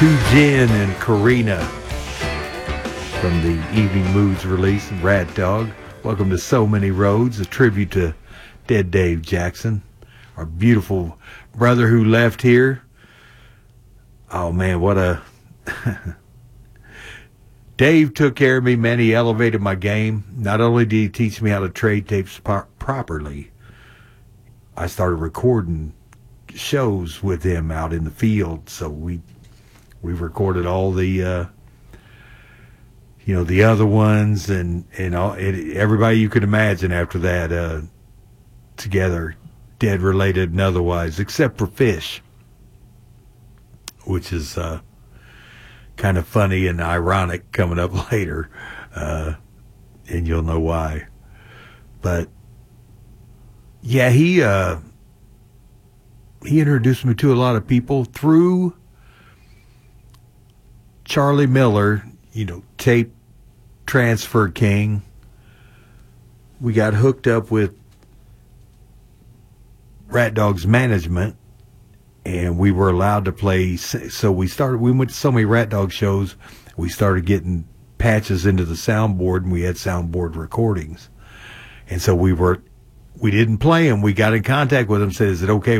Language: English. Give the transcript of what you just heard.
To Jen and Karina from the Evening Moods release, Rat Dog. Welcome to So Many Roads, a tribute to dead Dave Jackson, our beautiful brother who left here. Oh man, what a... Dave took care of me, man. He elevated my game. Not only did he teach me how to trade tapes properly, I started recording shows with him out in the field. So we recorded all the the other ones and all everybody you could imagine after that together, dead related and otherwise, except for Fish, which is kind of funny and ironic coming up later, and you'll know why. But yeah, he introduced me to a lot of people through Charlie Miller, tape transfer king. We got hooked up with Rat Dog's management, and we were allowed to play. So we went to so many Rat Dog shows, we started getting patches into the soundboard, and we had soundboard recordings. And so we didn't play them. We got in contact with them, said, is it okay